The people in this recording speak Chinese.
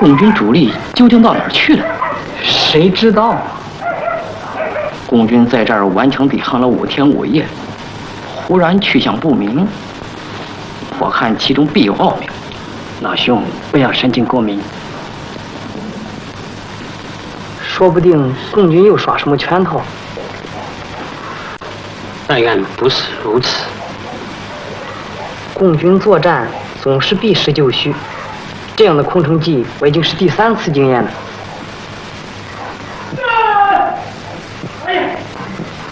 共军主力究竟到哪儿去了？ 谁知道？ 共军在这儿顽强抵抗了5天5夜，忽然去向不明。我看其中必有奥妙。 老兄，不要神经过敏。说不定共军又耍什么圈套。 但愿不是如此。 共军作战总是避实就虚，这样的空城计我已经是第3次经验了。